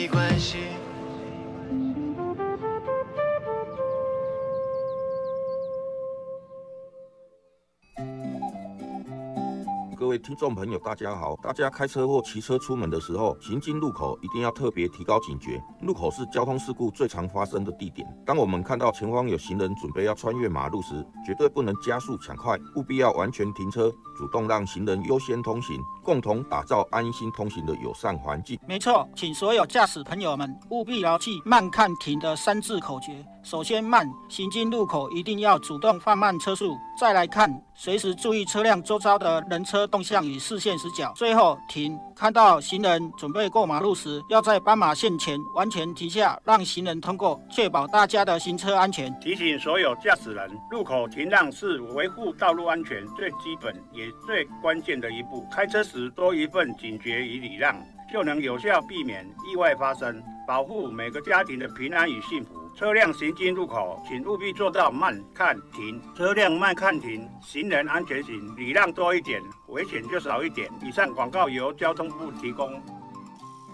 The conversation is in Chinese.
没关系。 各位听众朋友，大家好！大家开车或骑车出门的时候，行经路口一定要特别提高警觉。路口是交通事故最常发生的地点。当我们看到前方有行人准备要穿越马路时，绝对不能加速抢快，务必要完全停车，主动让行人优先通行，共同打造安心通行的友善环境。 没错，请所有驾驶朋友们务必牢记慢看停的3字口诀。首先慢，行经路口一定要主动放慢车速。再来看，随时注意车辆周遭的人车动向与视线死角。最后停，看到行人准备过马路时，要在斑马线前完全停下，让行人通过，确保大家的行车安全。 提醒所有驾驶人，路口停让是维护道路安全最基本也最关键的一步。开车时多一份警觉与礼让，就能有效避免意外发生，保护每个家庭的平安与幸福。车辆行经路口，请务必做到慢看停。车辆慢看停，行人安全行，礼让多一点，危险就少一点。以上广告由交通部提供。